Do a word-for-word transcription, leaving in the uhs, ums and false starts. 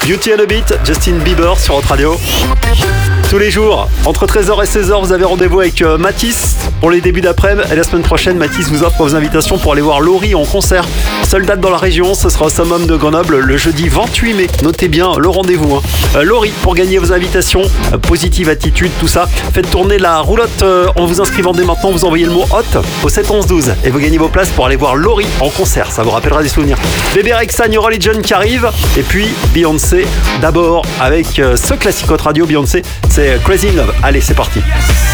Beauty and a Beat, Justin Bieber sur votre radio. Tous les jours, entre treize heures et seize heures, vous avez rendez-vous avec euh, Mathis pour les débuts d'après-midi. Et la semaine prochaine, Mathis vous offre vos invitations pour aller voir Laurie en concert. Seule date dans la région, ce sera au Summum de Grenoble le jeudi vingt-huit mai. Notez bien le rendez-vous. Hein. Euh, Laurie, pour gagner vos invitations, euh, positive attitude, tout ça, faites tourner la roulotte euh, en vous inscrivant dès maintenant. Vous envoyez le mot hot au sept onze douze et vous gagnez vos places pour aller voir Laurie en concert. Ça vous rappellera des souvenirs. Bébé Rexha, New Religion qui arrive. Et puis Beyoncé, d'abord avec euh, ce classique radio. Beyoncé, c'est Crazy in Love. Allez, c'est parti.